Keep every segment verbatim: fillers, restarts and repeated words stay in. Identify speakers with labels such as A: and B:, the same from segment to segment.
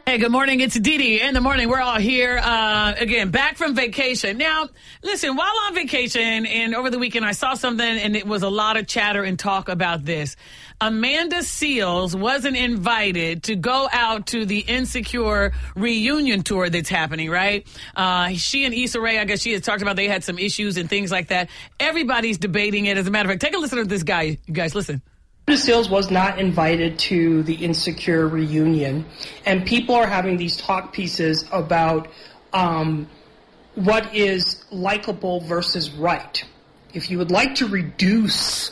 A: Hey, good morning. It's Dee Dee in the morning. We're all here uh, again, back from vacation. Now, listen, while on vacation and over the weekend, I saw something and it was a lot of chatter and talk about this. Amanda Seales wasn't invited to go out to the Insecure reunion tour that's happening, right? Uh, she and Issa Rae, I guess she had talked about they had some issues and things like that. Everybody's debating it. As a matter of fact, take a listen to this guy. You guys, listen.
B: Amanda Seales was not invited to the Insecure reunion, and people are having these talk pieces about um, what is likable versus right. If you would like to reduce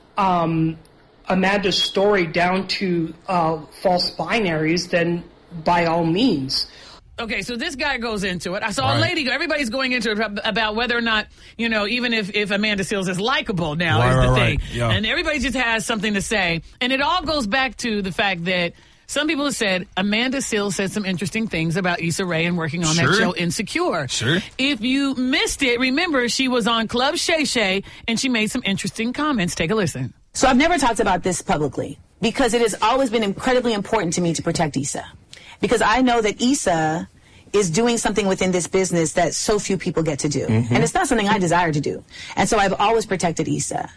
B: um, Amanda's story down to uh, false binaries, then by all means.
A: Okay, so this guy goes into it. I saw
C: right.
A: a lady go, everybody's going into it about whether or not, you know, even if, if Amanda Seales is likable now
C: right,
A: is the
C: right,
A: thing.
C: right. Yeah.
A: And everybody just has something to say. And it all goes back to the fact that some people have said Amanda Seales said some interesting things about Issa Rae and working on
C: sure.
A: that show Insecure.
C: Sure.
A: If you missed it, remember she was on Club Shay Shay and she made some interesting comments. Take a listen.
D: So I've never talked about this publicly because it has always been incredibly important to me to protect Issa. Because I know that Issa is doing something within this business that so few people get to do. Mm-hmm. And it's not something I desire to do. And so I've always protected Issa.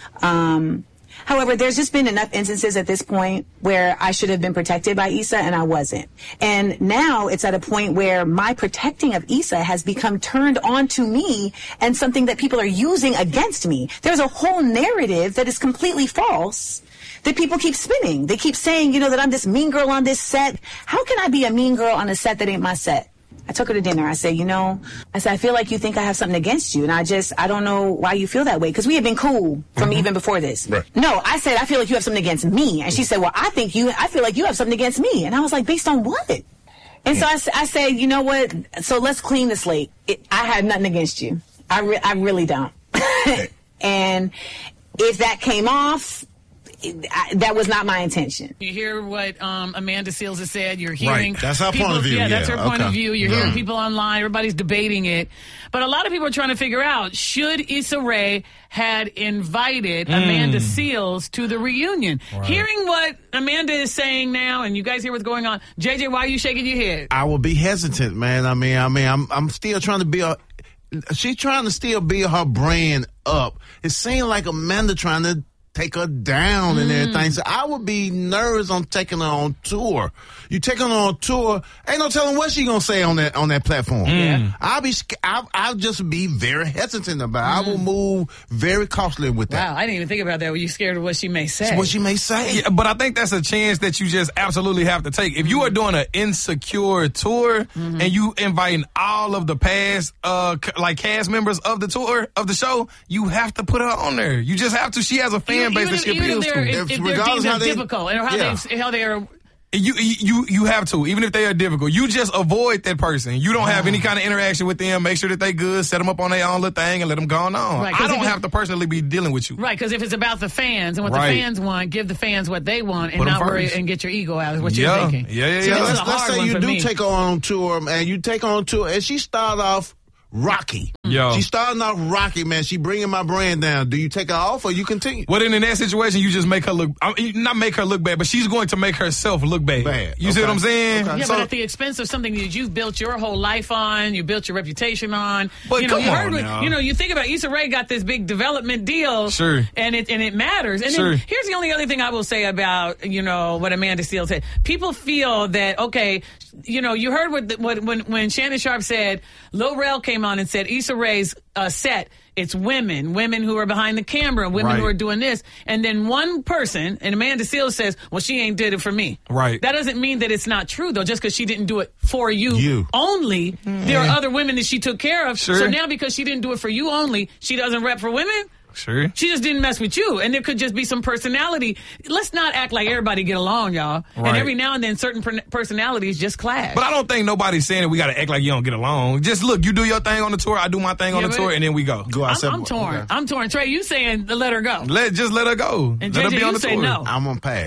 D: Um, however, there's just been enough instances at this point where I should have been protected by Issa and I wasn't. And now it's at a point where my protecting of Issa has become turned on to me and something that people are using against me. There's a whole narrative that is completely false that people keep spinning. They keep saying, you know, that I'm this mean girl on this set. How can I be a mean girl on a set that ain't my set? I took her to dinner. I said, you know, I said, I feel like you think I have something against you. And I just, I don't know why you feel that way. Because we had been cool from mm-hmm. even before this. Right. No, I said, I feel like you have something against me. And she said, well, I think you, I feel like you have something against me. And I was like, based on what? And so I, I said, you know what? So let's clean the slate. It, I have nothing against you. I, re- I really don't. And if that came off, I, that was not my intention.
A: You hear what um, Amanda Seales has said. You're hearing
C: right. That's her
A: people,
C: point of view.
A: Yeah,
C: yeah.
A: that's her point
C: okay.
A: of view. You're
C: yeah.
A: hearing people online. Everybody's debating it. But a lot of people are trying to figure out, should Issa Rae had invited mm. Amanda Seales to the reunion? Right. Hearing what Amanda is saying now, and you guys hear what's going on. J J, why are you shaking your head?
E: I will be hesitant, man. I mean, I mean, I'm I'm still trying to build. She's trying to still build her brand up. It seems like Amanda trying to take her down mm. and everything. So I would be nervous on taking her on tour. You take her on tour, ain't no telling what she gonna say on that on that platform.
A: Mm.
E: I'll be, I'll, I'll just be very hesitant about it. Mm. I will move very cautiously with that.
A: Wow, I didn't even think about that. Were you scared of what she may say?
E: What she may say.
C: Yeah, but I think that's a chance that you just absolutely have to take. If you are doing an Insecure tour mm-hmm. and you inviting all of the past, uh, like cast members of the tour of the show, you have to put her on there. You just have to. She has a fan base that she appeals to.
A: If, if they're deemed as difficult and how yeah. they how they are.
C: You you you have to, even if they are difficult. You just avoid that person. You don't have any kind of interaction with them. Make sure that they good. Set them up on their own little thing and let them go on.
A: Right,
C: I don't have to personally be dealing with you.
A: Right, because if it's about the fans and what
C: right.
A: the fans want, give the fans what they want and
C: Put
A: not worry and get your ego out is what
C: yeah.
A: you're thinking.
C: Yeah, yeah,
A: so
C: yeah.
E: Let's, let's say you do
A: me.
E: take her on tour, and you take her on tour, and she started off rocky.
C: Yo.
E: She's starting off rocky, man. She bringing my brand down. Do you take her off or you continue?
C: Well, then in that situation, you just make her look, I mean, not make her look bad, but she's going to make herself look bad.
E: Bad.
C: You
E: okay.
C: see what I'm saying?
E: Okay.
A: Yeah,
C: so,
A: but at the expense of something that you've built your whole life on, you built your reputation on.
C: But
A: you know,
C: come
A: you
C: on
A: heard what,
C: now.
A: you know, you think about Issa Rae got this big development deal.
C: Sure.
A: And it and it matters. And
C: sure.
A: then here's the only other thing I will say about, you know, what Amanda Seales said. People feel that, okay, you know, you heard what, what when when Shannon Sharpe said, Lil Rel came on and said Issa Rae's uh, set, it's women, women who are behind the camera, women
C: right.
A: who are doing this. And then one person, and Amanda Seales says, well, she ain't did it for me.
C: Right.
A: That doesn't mean that it's not true, though, just because she didn't do it for you,
E: you.
A: only. Mm. There are other women that she took care of.
C: Sure.
A: So now because she didn't do it for you only, she doesn't rep for women?
C: Sure.
A: She just didn't mess with you. And there could just be some personality. Let's not act like everybody get along, y'all.
C: Right.
A: And every now and then certain per- personalities just clash.
C: But I don't think nobody's saying that we got to act like you don't get along. Just look, you do your thing on the tour, I do my thing
A: yeah,
C: on the tour, and then we go.
E: Go
A: I'm, I'm torn.
E: Okay.
A: I'm torn. Trey, you saying let her go.
C: Let Just let her go.
A: And
C: let
A: J J,
C: her be on
A: you
C: the
A: say
C: tour.
A: no.
E: I'm gonna pass.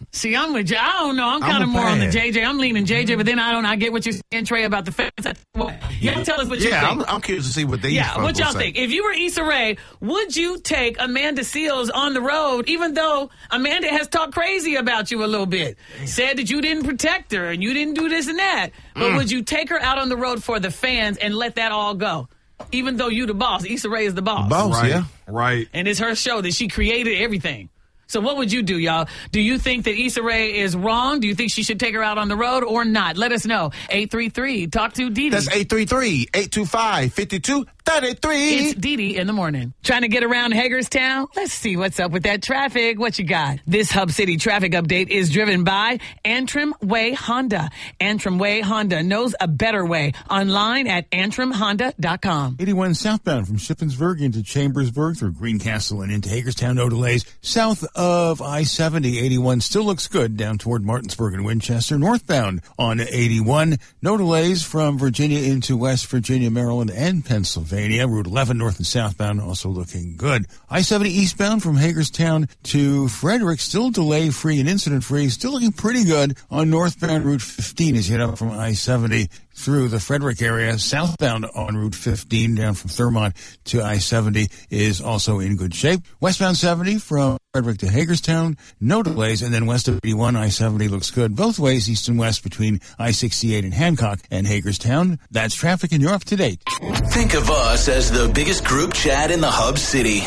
A: See, I'm with you. I don't know. I'm
E: I'm
A: kind
E: a
A: of more on the
E: fan.
A: J J. I'm leaning J J, but then I don't. I get what you're saying, Trey, about the fans. Y'all tell us what you
E: Yeah,
A: think.
E: I'm, I'm curious to see what they.
A: Yeah, what y'all
E: say.
A: think? If you were Issa Rae, would you take Amanda Seales on the road, even though Amanda has talked crazy about you a little bit? Said that you didn't protect her and you didn't do this and that. But
E: Mm.
A: would you take her out on the road for the fans and let that all go? Even though you the boss. Issa Rae is the boss.
E: Boss,
C: Right,
E: yeah.
C: right.
A: And it's her show that she created everything. So what would you do, y'all? Do you think that Issa Rae is wrong? Do you think she should take her out on the road or not? Let us know. eight three three, talk to Dee Dee.
E: That's eight three three, eight two five, five two three three.
A: It's Dee Dee in the morning. Trying to get around Hagerstown? Let's see what's up with that traffic. What you got? This Hub City traffic update is driven by Antrim Way Honda. Antrim Way Honda knows a better way. Online at antrim honda dot com.
F: eighty-one southbound from Shippensburg into Chambersburg through Greencastle and into Hagerstown. No delays. South of I seventy, eighty-one still looks good down toward Martinsburg and Winchester. Northbound on eighty-one. No delays from Virginia into West Virginia, Maryland, and Pennsylvania. Route eleven north and southbound also looking good. I seventy eastbound from Hagerstown to Frederick still delay free and incident free. Still looking pretty good on northbound Route fifteen as you head up from I seventy through the Frederick area. Southbound on Route fifteen down from Thurmont to I seventy is also in good shape. Westbound seventy from Frederick to Hagerstown, no delays. And then west of eighty-one, I seventy looks good both ways, east and west between I sixty-eight and Hancock and Hagerstown. That's traffic and you're up to date.
G: Think of us as the biggest group chat in the Hub City.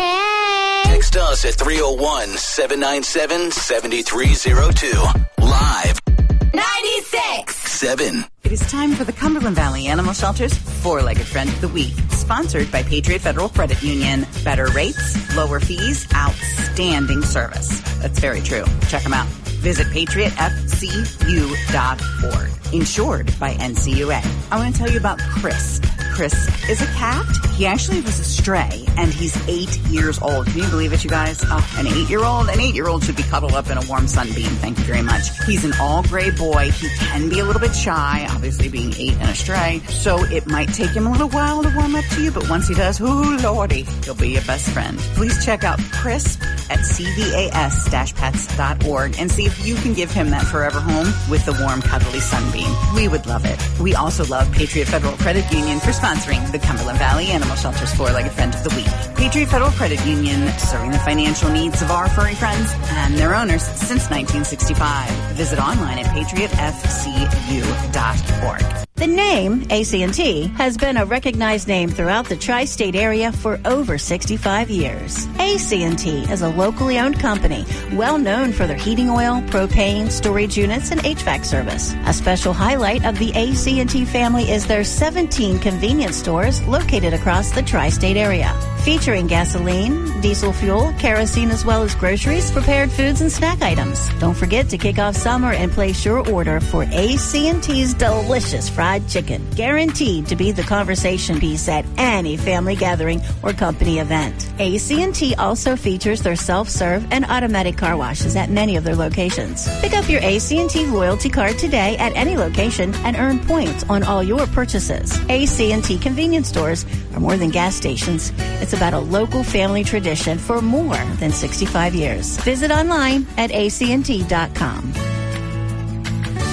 G: Hey! Text us at three oh one, seven nine seven, seven three oh two. Live.
H: ninety-six.
G: Seven.
H: It is time for the Cumberland Valley Animal Shelter's Four-Legged Friend of the Week, sponsored by Patriot Federal Credit Union. Better rates, lower fees, outstanding service. That's very true. Check them out. Visit patriot f c u dot org. Insured by N C U A. I want to tell you about Chris. Chris is a cat. He actually was a stray, and he's eight years old. Can you believe it, you guys? Oh, an eight-year-old? An eight-year-old should be cuddled up in a warm sunbeam. Thank you very much. He's an all-gray boy. He can be a little bit shy, obviously being eight and a stray, so it might take him a little while to warm up to you, but once he does, ooh, lordy, he'll be your best friend. Please check out Chris at c v a s dash pets dot org and see if you can give him that forever home with the warm, cuddly sunbeam. We would love it. We also love Patriot Federal Credit Union for sponsoring the Cumberland Valley Animal Shelter's Four-Legged Friend of the Week. Patriot Federal Credit Union, serving the financial needs of our furry friends and their owners since nineteen sixty-five. Visit online at patriot f c u dot org.
I: The name A C and T has been a recognized name throughout the tri-state area for over sixty-five years. A C and T is a locally owned company, well known for their heating oil, propane, storage units, and H V A C service. A special highlight of the A C and T family is their seventeen convenience stores located across the tri-state area, featuring gasoline, diesel fuel, kerosene, as well as groceries, prepared foods, and snack items. Don't forget to kick off summer and place your order for A C and T's delicious fried chicken, guaranteed to be the conversation piece at any family gathering or company event. A C and T also features their self-serve and automatic car washes at many of their locations. Pick up your A C and T loyalty card today at any location and earn points on all your purchases. A C and T convenience stores are more than gas stations. It's about a local family tradition for more than sixty-five years. Visit online at a c and t dot com.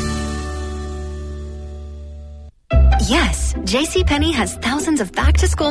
J: Yes, JCPenney has thousands of back-to-school